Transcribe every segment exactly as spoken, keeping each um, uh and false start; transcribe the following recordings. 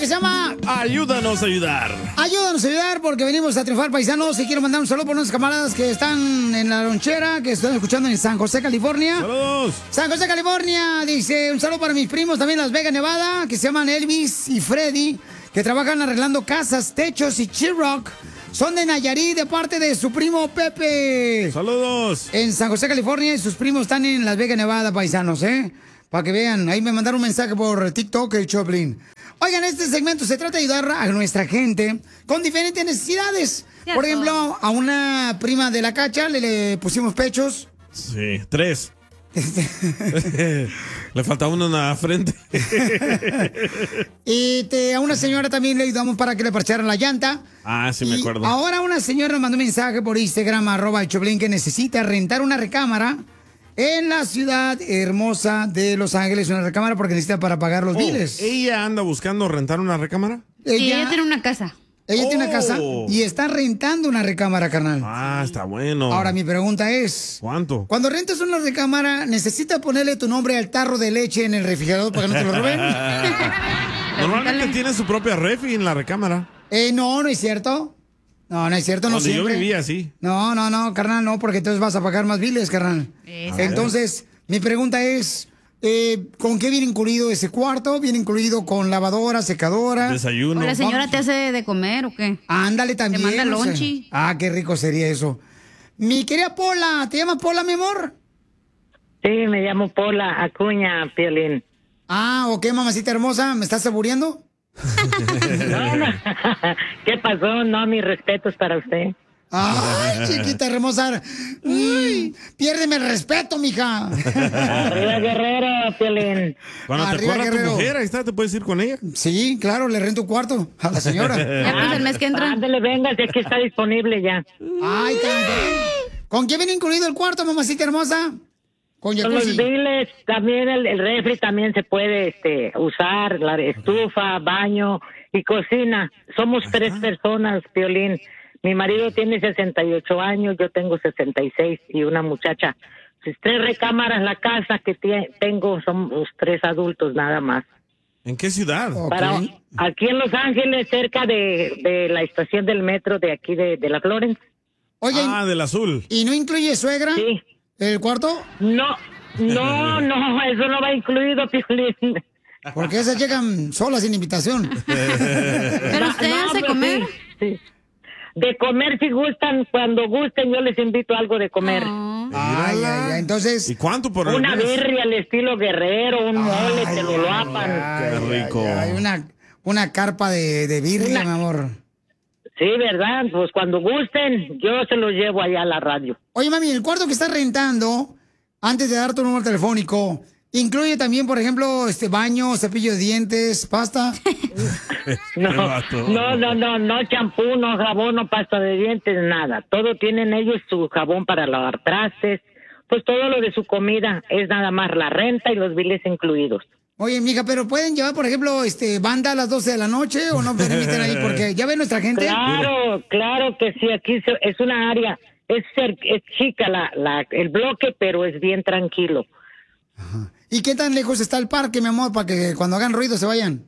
que se llama... Ayúdanos a ayudar. Ayúdanos a ayudar porque venimos a triunfar, paisanos. Y quiero mandar un saludo por unos camaradas que están en la lonchera, que están escuchando en San José, California. ¡Saludos! San José, California. Dice, un saludo para mis primos también en Las Vegas, Nevada, que se llaman Elvis y Freddy, que trabajan arreglando casas, techos y Chiroc. Son de Nayarit, de parte de su primo Pepe. ¡Saludos! En San José, California, y sus primos están en Las Vegas, Nevada, paisanos, ¿eh? Para que vean. Ahí me mandaron un mensaje por TikTok, el Choplin. Oigan, este segmento se trata de ayudar a nuestra gente con diferentes necesidades. Cierto. Por ejemplo, a una prima de la Cacha le, le pusimos pechos. Sí, tres. Le falta uno en la frente. Y te, a una señora también le ayudamos para que le parcharan la llanta. Ah, sí me Y acuerdo. ahora una señora nos mandó un mensaje por Instagram, arroba el Choplin, que necesita rentar una recámara en la ciudad hermosa de Los Ángeles, una recámara porque necesita para pagar los Oh, biles. ¿ella anda buscando rentar una recámara? Sí, ella tiene una casa. Ella tiene una Oh. casa y está rentando una recámara, carnal. Ah, está bueno. Ahora, mi pregunta es... ¿Cuánto? Cuando rentas una recámara, ¿necesitas ponerle tu nombre al tarro de leche en el refrigerador para que no te lo roben? Normalmente tiene su propia refri en la recámara. Eh, no, no es cierto. No, no es cierto, no Donde yo siempre. vivía así. No, no, no, carnal, no, porque entonces vas a pagar más biles, carnal. Eso. Entonces, mi pregunta es, eh, ¿con qué viene incluido ese cuarto? ¿Viene incluido con lavadora, secadora? Desayuno. ¿O la señora te hace de comer o qué? Ándale también. Te manda o sea. lonchi. Ah, qué rico sería eso. Mi querida Pola, ¿te llamas Pola, mi amor? Sí, me llamo Pola Acuña, Piolín. Ah, ok, mamacita hermosa, ¿me estás saboreando? No, no. ¿Qué pasó? No, mis respetos para usted. Ay, chiquita hermosa. Uy, piérdeme el respeto, mija. Arriba Guerrero, Piolín. Cuando te Arriba, corra tu Guerrero. mujer, ahí está, te puedes ir con ella. Sí, claro, le rento un cuarto a la señora. Ya pues el mes que entra. Ándale, venga, si aquí está disponible ya. Ay, también. ¿Con qué viene incluido el cuarto, mamacita hermosa? Con Con los jacuzzi. biles, también el, el refri también se puede este, usar, la estufa, baño y cocina. Somos tres personas, Piolín. Mi marido tiene sesenta y ocho años, yo tengo sesenta y seis y una muchacha. Pues, tres recámaras la casa que tie- tengo, somos tres adultos nada más. ¿En qué ciudad? Ok. Para, aquí en Los Ángeles, cerca de, de la estación del metro de aquí de, de la Florence. Oye, Ah, del azul. ¿y no incluye suegra Sí. el cuarto? No, no, no, eso no va incluido, Piolín. Porque esas llegan solas sin invitación. ¿Pero usted No, hace pues, comer? sí, sí. De comer si gustan, cuando gusten yo les invito algo de comer. No. Ay, ay, ay, entonces... ¿Y cuánto por el Una mes? birria al estilo guerrero, un mole, Ay, te lo ay, lapan. ay, Qué ay, rico. ay, una, una carpa de, de birria, Una- mi amor. Sí, ¿verdad? Pues cuando gusten, yo se los llevo allá a la radio. Oye, mami, el cuarto que estás rentando, antes de dar tu número telefónico, ¿incluye también, por ejemplo, este baño, cepillo de dientes, pasta? No, Qué vato. no, no, no, no champú, no jabón, no pasta de dientes, nada. Todo tienen ellos su jabón para lavar trastes. Pues todo lo de su comida es nada más la renta y los biles incluidos. Oye, mija, pero ¿pueden llevar, por ejemplo, este banda a las doce de la noche o no permiten ahí? Porque ya ve nuestra gente. Claro, claro que sí, aquí se- es una área, es, cer- es chica la, la, el bloque, pero es bien tranquilo. ¿Y qué tan lejos está el parque, mi amor, para que cuando hagan ruido se vayan?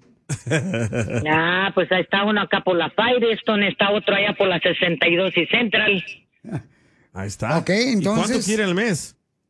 Ah, pues ahí está uno acá por la Firestone, está otro allá por la sesenta y dos y Central. Ahí está. Ok, ¿Y entonces- cuánto quiere el mes?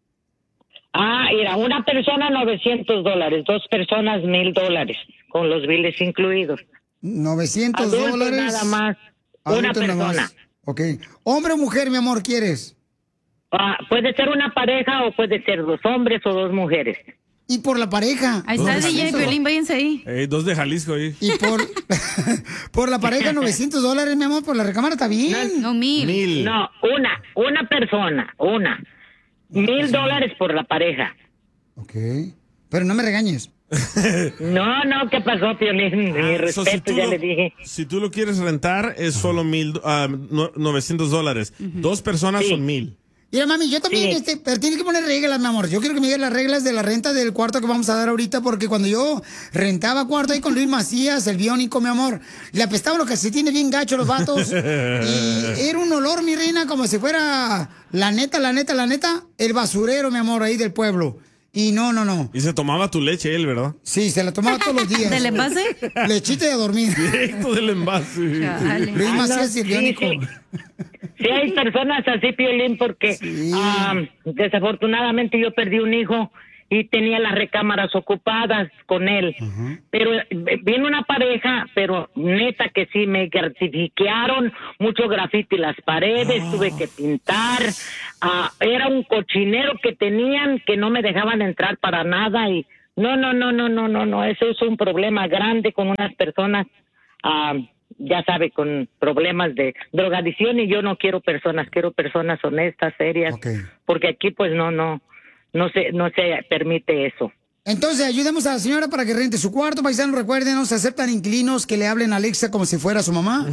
Ah, mira, una persona novecientos dólares, dos personas mil dólares, con los biles incluidos. novecientos Adultos dólares. nada más, una Adultos nada persona. más. Ok. ¿Hombre o mujer, mi amor, quieres? Ah, puede ser una pareja o puede ser dos hombres o dos mujeres. Y por la pareja. Ahí está el D J Piolín, váyanse ahí. Eh, dos de Jalisco ahí. Y por, por la pareja, novecientos dólares, mi amor, por la recámara, está bien. No, mil. Mil. No, una, una persona, una. Mil dólares por la pareja. Ok. Pero no me regañes. No, no, ¿qué pasó, Piolín? Mi Ah, so, respeto, tú ya lo, le dije. si tú lo quieres rentar, es solo mil, ah, no- novecientos dólares. Dos personas Sí. son mil. Mira, mami, yo también, Sí. este, pero tienes que poner reglas, mi amor. Yo quiero que me digas las reglas de la renta del cuarto que vamos a dar ahorita, porque cuando yo rentaba cuarto ahí con Luis Macías, el biónico, mi amor, le apestaban los calcetines bien gacho los vatos. Y era un olor, mi reina, como si fuera la neta, la neta, la neta, el basurero, mi amor, ahí del pueblo. Y no, no, no. Y se tomaba tu leche él, ¿verdad? Sí, se la tomaba todos los días. ¿Del envase? Lechita y a dormir. Directo del envase. Chale. Luis Ah, no, Macías y el sí, Biónico. sí. Sí hay personas así, Piolín, porque Sí. ah, desafortunadamente yo perdí un hijo y tenía las recámaras ocupadas con él. Pero eh, vino una pareja, pero neta que sí, me gratificaron mucho grafiti en las paredes, tuve que pintar. Ah, era un cochinero que tenían que no me dejaban entrar para nada y no, no, no, no, no, no, no, eso es un problema grande con unas personas, ah, ya sabe, con problemas de drogadicción y yo no quiero personas, quiero personas honestas, serias, Ok. porque aquí pues no, no, no se, no se permite eso. Entonces, ayudemos a la señora para que rente su cuarto. Paisanos, recuerden, no se aceptan inquilinos que le hablen a Alexa como si fuera su mamá.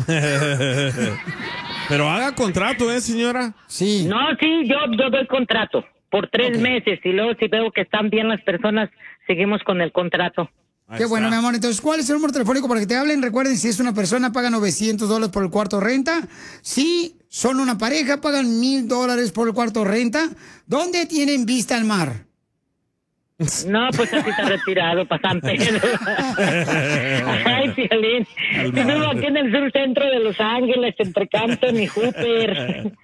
Pero haga contrato, ¿eh, señora? Sí. No, sí, yo, yo doy contrato por tres Ok. meses y luego si veo que están bien las personas, seguimos con el contrato. Ahí Qué bueno, está. mi amor. Entonces, ¿cuál es el número telefónico para que te hablen? Recuerden, si es una persona, paga novecientos dólares por el cuarto de renta. Si son una pareja, pagan mil dólares por el cuarto de renta. ¿Dónde tienen vista al mar? No, pues así está retirado para San Pedro. Ay, Piolín. Yo vivo aquí en el sur centro de Los Ángeles, entre Canton y Hooper.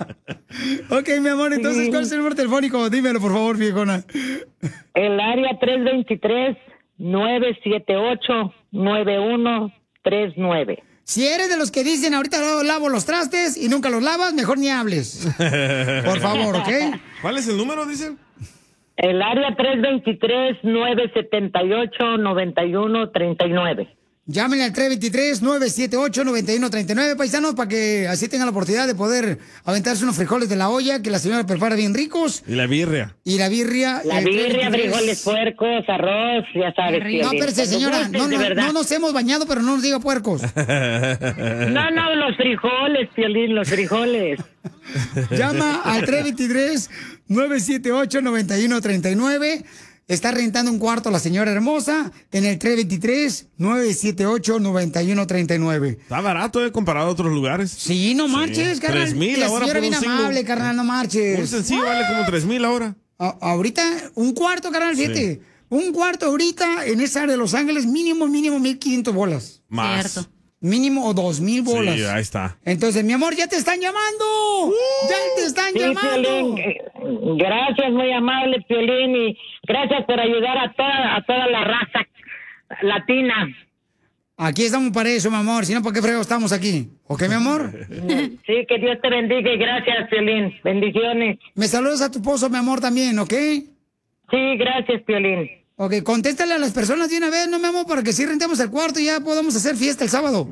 Ok, mi amor. Entonces, ¿cuál es el número telefónico? Dímelo, por favor, viejona. El área tres dos tres, nueve siete ocho, nueve uno tres nueve. Si eres de los que dicen, ahorita lavo- lavo los trastes y nunca los lavas, mejor ni hables. Por favor, ¿ok? ¿Cuál es el número, dicen? El área tres dos tres, nueve siete ocho, nueve uno tres nueve. Llámenle al tres dos tres, nueve siete ocho, nueve uno tres nueve, paisanos, para que así tengan la oportunidad de poder aventarse unos frijoles de la olla que la señora prepara bien ricos. Y la birria. Y la birria. La el birria, tres veintitrés. frijoles puercos, arroz, ya sabes. Qué rico. No, Piolín. espérese, señora. Gustes, No, de no, verdad. no nos hemos bañado, pero no nos diga puercos. No, no, los frijoles, Piolín, los frijoles. Llama al tres dos tres, nueve siete ocho, nueve uno tres nueve. Está rentando un cuarto la señora hermosa en el tres dos tres, nueve siete ocho, nueve uno tres nueve. Está barato, ¿eh? Comparado a otros lugares. Sí, no marches, carnal. Tres mil La ahora señora por bien un single. amable, carnal, no Un marches. sencillo vale como tres mil ahora. A- ahorita, un cuarto, carnal, fíjate. Un cuarto ahorita en esa área de Los Ángeles, mínimo, mínimo mil quinientas bolas. Más. Cierto. Mínimo o dos mil bolas. Sí, ahí está. Entonces, mi amor, ya te están llamando. Ya te están Sí, llamando. Piolín, eh, gracias, muy amable, Piolín, y gracias por ayudar a toda, a toda la raza latina. Aquí estamos para eso, mi amor. Si no, ¿para qué fregos estamos aquí? ¿Ok, mi amor? Sí, que Dios te bendiga y gracias, Piolín. Bendiciones. Me saludas a tu esposo, mi amor, también, ¿ok? Sí, gracias, Piolín. Ok, contéstale a las personas de una vez, ¿no, mi amor? Para que sí rentemos el cuarto y ya podamos hacer fiesta el sábado.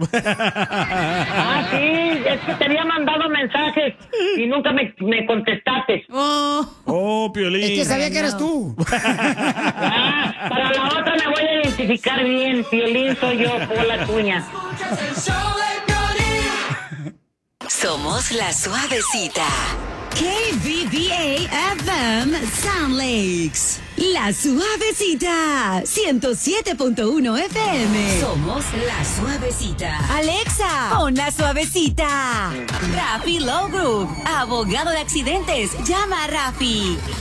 Ah, sí, es que te había mandado mensajes y nunca me, me contestaste. Oh. Oh, Piolín. Es que sabía que eras tú. Ah, para la otra me voy a identificar bien. Piolín soy yo, Pola Cuña. Somos la suavecita. K B B A F M Sound Lakes. La suavecita. ciento siete punto uno F M. Somos la suavecita. Alexa, pon la suavecita. Rafi Low Group, abogado de accidentes. Llama a Rafi.